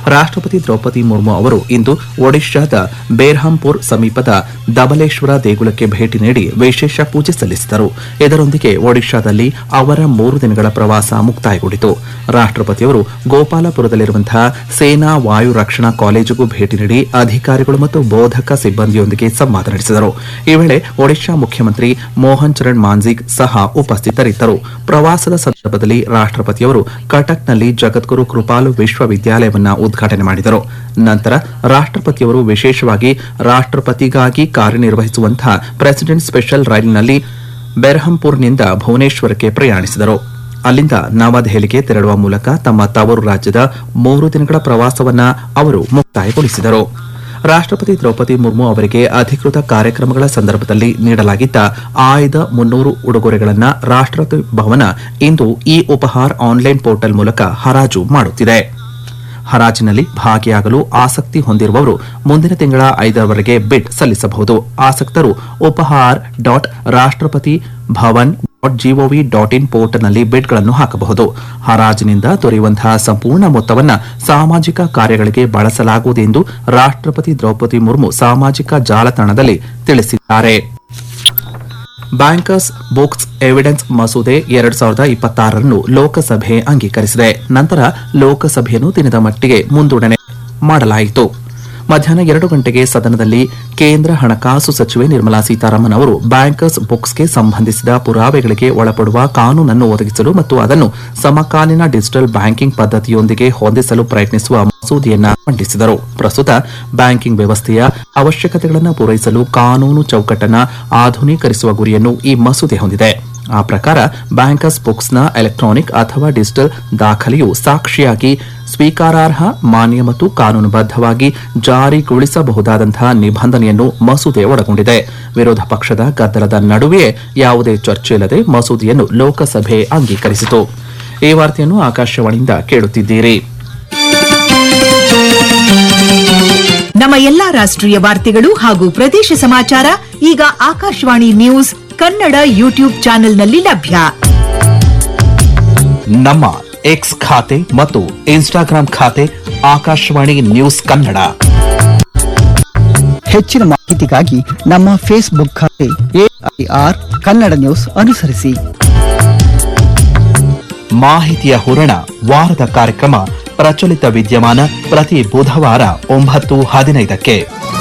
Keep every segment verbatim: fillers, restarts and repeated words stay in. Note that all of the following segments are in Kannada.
ರಾಷ್ಟ್ರಪತಿ ದ್ರೌಪದಿ ಮುರ್ಮು ಅವರು ಇಂದು ಒಡಿಶಾದ ಬೇರ್ಹಾಂಪುರ್ ಸಮೀಪದ ದಬಲೇಶ್ವರ ದೇಗುಲಕ್ಕೆ ಭೇಟಿ ನೀಡಿ ವಿಶೇಷ ಪೂಜೆ ಸಲ್ಲಿಸಿದರು. ಇದರೊಂದಿಗೆ ಒಡಿಶಾದಲ್ಲಿ ಅವರ ಮೂರು ದಿನಗಳ ಪ್ರವಾಸ ಮುಕ್ತಾಯಗೊಂಡಿತು. ರಾಷ್ಟ್ರಪತಿಯವರು ಗೋಪಾಲಪುರದಲ್ಲಿರುವಂತಹ ಸೇನಾ ವಾಯು ರಕ್ಷಣಾ ಕಾಲೇಜಿಗೂ ಭೇಟಿ ನೀಡಿ ಅಧಿಕಾರಿಗಳು ಮತ್ತು ಬೋಧಕ ಸಿಬ್ಬಂದಿಯೊಂದಿಗೆ ಸಂವಾದ ನಡೆಸಿದರು. ಈ ವೇಳೆ ಒಡಿಶಾ ಮುಖ್ಯಮಂತ್ರಿ ಮೋಹನ್ ಚರಣ್ ಮಾಂಜಿಗ್ ಸಹ ಉಪಸ್ಥಿತರಿದ್ದರು. ಪ್ರವಾಸದ ಸಂದರ್ಭದಲ್ಲಿ ರಾಷ್ಟ್ರಪತಿಯವರು ಕಟಕ್ನಲ್ಲಿ ಜಗದ್ಗುರು ಕೃಪಾಲು ವಿಶ್ವವಿದ್ಯಾಲಯವನ್ನು ಉದ್ಘಾಟನೆ ಮಾಡಿದರು. ನಂತರ ರಾಷ್ಟ್ರಪತಿಯವರು ವಿಶೇಷವಾಗಿ ರಾಷ್ಟ್ರಪತಿಗಾಗಿ ಕಾರ್ಯನಿರ್ವಹಿಸುವಂತಹ ಪ್ರೆಸಿಡೆಂಟ್ ಸ್ಪೆಷಲ್ ರೈಲಿನಲ್ಲಿ ಬೆರ್ಹಂಪುರ್ನಿಂದ ಭುವನೇಶ್ವರಕ್ಕೆ ಪ್ರಯಾಣಿಸಿದರು. ಅಲ್ಲಿಂದ ನವದೆಹಲಿಗೆ ತೆರಳುವ ಮೂಲಕ ತಮ್ಮ ತವರು ರಾಜ್ಯದ ಮೂರು ದಿನಗಳ ಪ್ರವಾಸವನ್ನು ಅವರು ಮುಕ್ತಾಯಗೊಳಿಸಿದರು. ರಾಷ್ಟ್ರಪತಿ ದ್ರೌಪದಿ ಮುರ್ಮು ಅವರಿಗೆ ಅಧಿಕೃತ ಕಾರ್ಯಕ್ರಮಗಳ ಸಂದರ್ಭದಲ್ಲಿ ನೀಡಲಾಗಿದ್ದ ಆಯ್ದ ಮುನ್ನೂರು ಉಡುಗೊರೆಗಳನ್ನು ರಾಷ್ಟ್ರಪತಿ ಭವನ ಇಂದು ಇ ಉಪಹಾರ್ ಆನ್ಲೈನ್ ಪೋರ್ಟಲ್ ಮೂಲಕ ಹರಾಜು ಮಾಡುತ್ತಿದೆ. ಹರಾಜಿನಲ್ಲಿ ಭಾಗಿಯಾಗಲು ಆಸಕ್ತಿ ಹೊಂದಿರುವವರು ಮುಂದಿನ ತಿಂಗಳ ಐದರವರೆಗೆ ಬಿಡ್ ಸಲ್ಲಿಸಬಹುದು. ಆಸಕ್ತರು ಉಪಹಾರ್ ಡಾಟ್ ರಾಷ್ಟ್ರಪತಿ Bhavan dot gov dot in ಪೋರ್ಟಲ್ನಲ್ಲಿ ಬಿಡ್ಗಳನ್ನು ಹಾಕಬಹುದು. ಹರಾಜಿನಿಂದ ದೊರೆಯುವಂತಹ ಸಂಪೂರ್ಣ ಮೊತ್ತವನ್ನು ಸಾಮಾಜಿಕ ಕಾರ್ಯಗಳಿಗೆ ಬಳಸಲಾಗುವುದು ಎಂದು ರಾಷ್ಟ್ರಪತಿ ದ್ರೌಪದಿ ಮುರ್ಮು ಸಾಮಾಜಿಕ ಜಾಲತಾಣದಲ್ಲಿ ತಿಳಿಸಿದ್ದಾರೆ. ಬ್ಯಾಂಕರ್ಸ್ ಬುಕ್ಸ್ ಎವಿಡೆನ್ಸ್ ಮಸೂದೆ ಎರಡ್ ಸಾವಿರದ ಇಪ್ಪತ್ತಾರನ್ನು ಲೋಕಸಭೆ ಅಂಗೀಕರಿಸಿದೆ. ನಂತರ ಲೋಕಸಭೆಯನ್ನು ದಿನದ ಮಟ್ಟಿಗೆ ಮುಂದೂಡಣೆ ಮಾಡಲಾಯಿತು. ಮಧ್ಯಾಹ್ನ ಎರಡು ಗಂಟೆಗೆ ಸದನದಲ್ಲಿ ಕೇಂದ್ರ ಹಣಕಾಸು ಸಚಿವೆ ನಿರ್ಮಲಾ ಸೀತಾರಾಮನ್ ಅವರು ಬ್ಯಾಂಕರ್ಸ್ ಬುಕ್ಸ್ಗೆ ಸಂಬಂಧಿಸಿದ ಪುರಾವೆಗಳಿಗೆ ಒಳಪಡುವ ಕಾನೂನನ್ನು ಒದಗಿಸಲು ಮತ್ತು ಅದನ್ನು ಸಮಕಾಲೀನ ಡಿಜಿಟಲ್ ಬ್ಯಾಂಕಿಂಗ್ ಪದ್ಧತಿಯೊಂದಿಗೆ ಹೊಂದಿಸಲು ಪ್ರಯತ್ನಿಸುವ ಮಸೂದೆಯನ್ನು ಮಂಡಿಸಿದರು. ಪ್ರಸ್ತುತ ಬ್ಯಾಂಕಿಂಗ್ ವ್ಯವಸ್ಥೆಯ ಅವಶ್ಯಕತೆಗಳನ್ನು ಪೂರೈಸಲು ಕಾನೂನು ಚೌಕಟ್ಟನ್ನು ಆಧುನೀಕರಿಸುವ ಗುರಿಯನ್ನು ಈ ಮಸೂದೆ ಹೊಂದಿದೆ. ಆ ಪ್ರಕಾರ ಬ್ಯಾಂಕರ್ಸ್ ಬುಕ್ಸ್ನ ಎಲೆಕ್ಟ್ರಾನಿಕ್ ಅಥವಾ ಡಿಜಿಟಲ್ ದಾಖಲೆಯು ಸಾಕ್ಷಿಯಾಗಿ ಸ್ವೀಕಾರಾರ್ಹ, ಮಾನ್ಯ ಮತ್ತು ಕಾನೂನುಬದ್ಧವಾಗಿ ಜಾರಿಗೊಳಿಸಬಹುದಾದಂತಹ ನಿಬಂಧನೆಯನ್ನು ಮಸೂದೆ ಒಳಗೊಂಡಿದೆ. ವಿರೋಧ ಪಕ್ಷದ ಗದ್ದಲದ ನಡುವೆಯೇ ಯಾವುದೇ ಚರ್ಚೆಯಿಲ್ಲದೆ ಮಸೂದೆಯನ್ನು ಲೋಕಸಭೆ ಅಂಗೀಕರಿಸಿತು. ಈ ವಾರ್ತೆಯನ್ನು ಆಕಾಶವಾಣಿಯಿಂದ ಕೇಳುತ್ತಿದ್ದೀರಿ. ನಮ್ಮ ಎಲ್ಲಾ ರಾಷ್ಟ್ರೀಯ ವಾರ್ತೆಗಳು ಹಾಗೂ ಪ್ರದೇಶ ಸಮಾಚಾರ ಈಗ ಆಕಾಶವಾಣಿ ನ್ಯೂಸ್ ಕನ್ನಡ ಯೂಟ್ಯೂಬ್ ಚಾನೆಲ್ನಲ್ಲಿ ಲಭ್ಯ. ನಮ್ಮ ಎಕ್ಸ್ ಖಾತೆ ಮತ್ತು ಇನ್ಸ್ಟಾಗ್ರಾಂ ಖಾತೆ ಆಕಾಶವಾಣಿ ನ್ಯೂಸ್ ಕನ್ನಡ. ಹೆಚ್ಚಿನ ಮಾಹಿತಿಗಾಗಿ ನಮ್ಮ ಫೇಸ್ಬುಕ್ ಖಾತೆ ಎಐಆರ್ ಕನ್ನಡ ನ್ಯೂಸ್ ಅನುಸರಿಸಿ. ಮಾಹಿತಿಯ ಹೂರಣ ವಾರದ ಕಾರ್ಯಕ್ರಮ ಪ್ರಚಲಿತ ವಿದ್ಯಮಾನ ಪ್ರತಿ ಬುಧವಾರ ಒಂಬತ್ತು ಹದಿನೈದಕ್ಕೆ.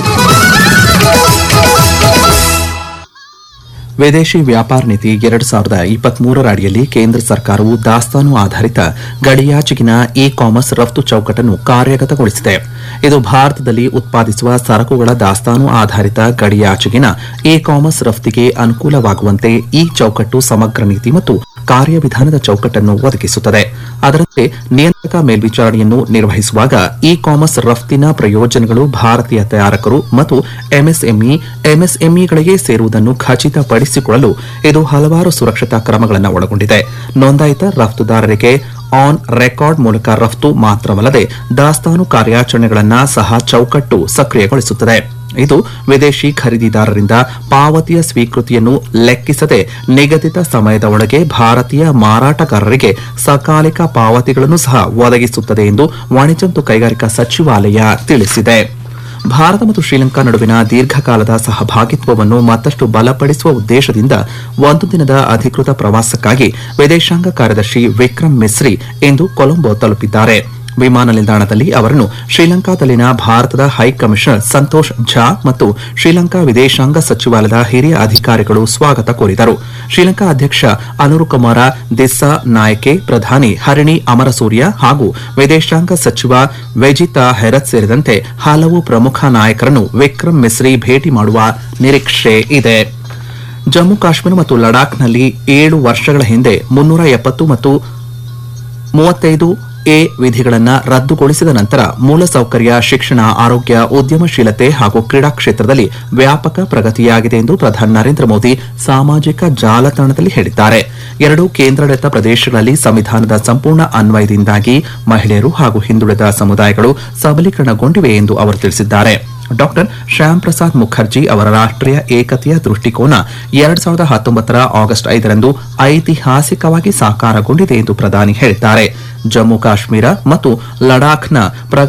ವಿದೇಶಿ ವ್ಯಾಪಾರ ನೀತಿ ಎರಡು ಸಾವಿರದ ಇಪ್ಪತ್ಮೂರರ ಅಡಿಯಲ್ಲಿ ಕೇಂದ್ರ ಸರ್ಕಾರವು ದಾಸ್ತಾನು ಆಧಾರಿತ ಗಡಿಯಾಚೆಗಿನ ಇ ಕಾಮರ್ಸ್ ರಫ್ತು ಚೌಕಟ್ಟನ್ನು ಕಾರ್ಯಗತಗೊಳಿಸಿದೆ. ಇದು ಭಾರತದಲ್ಲಿ ಉತ್ಪಾದಿಸುವ ಸರಕುಗಳ ದಾಸ್ತಾನು ಆಧಾರಿತ ಗಡಿಯಾಚೆಗಿನ ಇ ಕಾಮರ್ಸ್ ರಫ್ತಿಗೆ ಅನುಕೂಲವಾಗುವಂತೆ ಈ ಚೌಕಟ್ಟು ಸಮಗ್ರ ನೀತಿ ಮತ್ತು ಕಾರ್ಯವಿಧಾನದ ಚೌಕಟ್ಟನ್ನು ಒದಗಿಸುತ್ತದೆ. ಅದರಂತೆ ನಿಯಂತ್ರಕ ಮೇಲ್ವಿಚಾರಣೆಯನ್ನು ನಿರ್ವಹಿಸುವಾಗ ಇ ಕಾಮರ್ಸ್ ರಫ್ತಿನ ಪ್ರಯೋಜನಗಳು ಭಾರತೀಯ ತಯಾರಕರು ಮತ್ತು ಎಂಎಸ್ಎಂಇ ಎಂಎಸ್ಎಂಇಗಳಿಗೆ ಸೇರುವುದನ್ನು ಖಚಿತಪಡಿಸಿಕೊಳ್ಳಲು ಇದು ಹಲವಾರು ಸುರಕ್ಷತಾ ಕ್ರಮಗಳನ್ನು ಒಳಗೊಂಡಿದೆ. ನೋಂದಾಯಿತ ರಫ್ತುದಾರರಿಗೆ ಆನ್ ರೆಕಾರ್ಡ್ ಮೂಲಕ ರಫ್ತು ಮಾತ್ರವಲ್ಲದೆ ದಾಸ್ತಾನು ಕಾರ್ಯಾಚರಣೆಗಳನ್ನು ಸಹ ಚೌಕಟ್ಟು ಸಕ್ರಿಯಗೊಳಿಸುತ್ತದೆ. ಇದು ವಿದೇಶಿ ಖರೀದಿದಾರರಿಂದ ಪಾವತಿಯ ಸ್ವೀಕೃತಿಯನ್ನು ಲೆಕ್ಕಿಸದೆ ನಿಗದಿತ ಸಮಯದ ಒಳಗೆ ಭಾರತೀಯ ಮಾರಾಟಗಾರರಿಗೆ ಸಕಾಲಿಕ ಪಾವತಿಗಳನ್ನು ಸಹ ಒದಗಿಸುತ್ತದೆ ಎಂದು ವಾಣಿಜ್ಯ ಮತ್ತು ಕೈಗಾರಿಕಾ ಸಚಿವಾಲಯ ತಿಳಿಸಿದೆ. ಭಾರತ ಮತ್ತು ಶ್ರೀಲಂಕಾ ನಡುವಿನ ದೀರ್ಘಕಾಲದ ಸಹಭಾಗಿತ್ವವನ್ನು ಮತ್ತಷ್ಟು ಬಲಪಡಿಸುವ ಉದ್ದೇಶದಿಂದ ಒಂದು ದಿನದ ಅಧಿಕೃತ ಪ್ರವಾಸಕ್ಕಾಗಿ ವಿದೇಶಾಂಗ ಕಾರ್ಯದರ್ಶಿ ವಿಕ್ರಮ್ ಮಿಸ್ರಿ ಇಂದು ಕೊಲಂಬೋ ತಲುಪಿದ್ದಾರೆ. ವಿಮಾನ ನಿಲ್ದಾಣದಲ್ಲಿ ಅವರನ್ನು ಶ್ರೀಲಂಕಾದಲ್ಲಿನ ಭಾರತದ ಹೈಕಮಿಷನರ್ ಸಂತೋಷ್ ಝಾ ಮತ್ತು ಶ್ರೀಲಂಕಾ ವಿದೇಶಾಂಗ ಸಚಿವಾಲಯದ ಹಿರಿಯ ಅಧಿಕಾರಿಗಳು ಸ್ವಾಗತ ಕೋರಿದರು. ಶ್ರೀಲಂಕಾ ಅಧ್ಯಕ್ಷ ಅನುರುಕುಮಾರ ದಿಸ್ಸಾ ನಾಯಕೆ, ಪ್ರಧಾನಿ ಹರಿಣಿ ಅಮರಸೂರ್ಯ ಹಾಗೂ ವಿದೇಶಾಂಗ ಸಚಿವ ವೆಜಿತಾ ಹೆರತ್ ಸೇರಿದಂತೆ ಹಲವು ಪ್ರಮುಖ ನಾಯಕರನ್ನು ವಿಕ್ರಮ್ ಮಿಸ್ರಿ ಭೇಟಿ ಮಾಡುವ ನಿರೀಕ್ಷೆ ಇದೆ. ಜಮ್ಮು ಕಾಶ್ಮೀರ ಮತ್ತು ಲಡಾಖ್ನಲ್ಲಿ ಏಳು ವರ್ಷಗಳ ಹಿಂದೆ ಮುನ್ನೂರ ಎಪ್ಪತ್ತು ಮತ್ತು ಮೂವತ್ತೈದು ಎ ವಿಧಿಗಳನ್ನು ರದ್ದುಗೊಳಿಸಿದ ನಂತರ ಮೂಲಸೌಕರ್ಯ, ಶಿಕ್ಷಣ, ಆರೋಗ್ಯ, ಉದ್ಯಮಶೀಲತೆ ಹಾಗೂ ಕ್ರೀಡಾ ಕ್ಷೇತ್ರದಲ್ಲಿ ವ್ಯಾಪಕ ಪ್ರಗತಿಯಾಗಿದೆ ಎಂದು ಪ್ರಧಾನಿ ನರೇಂದ್ರ ಮೋದಿ ಸಾಮಾಜಿಕ ಜಾಲತಾಣದಲ್ಲಿ ಹೇಳಿದ್ದಾರೆ. ಎರಡೂ ಕೇಂದ್ರಾಡಳಿತ ಪ್ರದೇಶಗಳಲ್ಲಿ ಸಂವಿಧಾನದ ಸಂಪೂರ್ಣ ಅನ್ವಯದಿಂದಾಗಿ ಮಹಿಳೆಯರು ಹಾಗೂ ಹಿಂದುಳಿದ ಸಮುದಾಯಗಳು ಸಬಲೀಕರಣಗೊಂಡಿವೆ ಎಂದು ಅವರು ತಿಳಿಸಿದ್ದಾರೆ. ಡಾಕ್ಟರ್ ಶ್ಯಾಮ್ ಪ್ರಸಾದ್ ಮುಖರ್ಜಿ ಅವರ ರಾಷ್ಟ್ರೀಯ ಏಕತೆಯ ದೃಷ್ಟಿಕೋನ ಎರಡ್ ಸಾವಿರದ ಹತ್ತೊಂಬತ್ತರ ಆಗಸ್ಟ್ ಐದರಂದು ಐತಿಹಾಸಿಕವಾಗಿ ಸಾಕಾರಗೊಂಡಿದೆ ಎಂದು ಪ್ರಧಾನಿ ಹೇಳಿದ್ದಾರೆ. ಜಮ್ಮು ಕಾಶ್ಮೀರ ಮತ್ತು ಲಡಾಖ್ನ